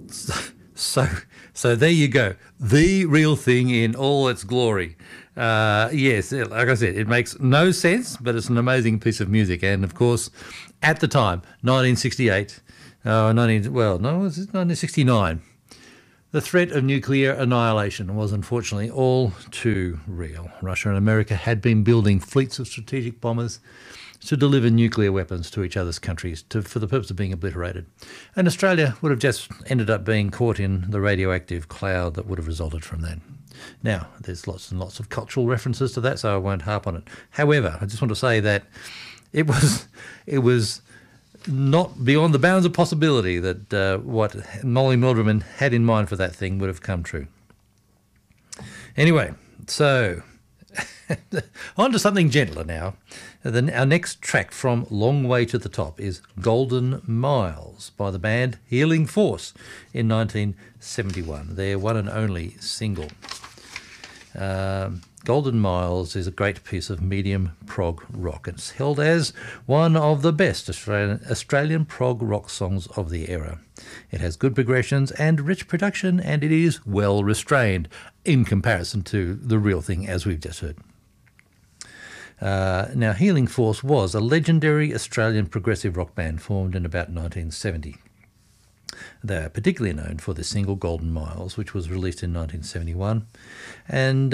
So, so there you go. The real thing in all its glory. Yes, like I said, it makes no sense, but it's an amazing piece of music. And of course, at the time, 1968, well, no, was it 1969? The threat of nuclear annihilation was unfortunately all too real. Russia and America had been building fleets of strategic bombers to deliver nuclear weapons to each other's countries for the purpose of being obliterated. And Australia would have just ended up being caught in the radioactive cloud that would have resulted from that. Now, there's lots and lots of cultural references to that, so I won't harp on it. However, I just want to say that it was not beyond the bounds of possibility that what Molly Milderman had in mind for that thing would have come true. Anyway, so on to something gentler now. Our next track from Long Way to the Top is Golden Miles by the band Healing Force in 1971, their one and only single. Golden Miles is a great piece of medium prog rock. It's held as one of the best Australian prog rock songs of the era. It has good progressions and rich production, and it is well restrained in comparison to the real thing, as we've just heard. Now, Healing Force was a legendary Australian progressive rock band formed in about 1970. They are particularly known for the single Golden Miles, which was released in 1971. And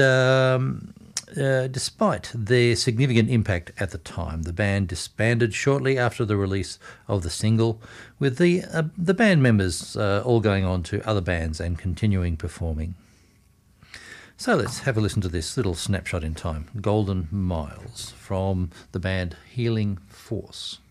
despite their significant impact at the time, the band disbanded shortly after the release of the single, with the band members all going on to other bands and continuing performing. So let's have a listen to this little snapshot in time. Golden Miles from the band Healing Force.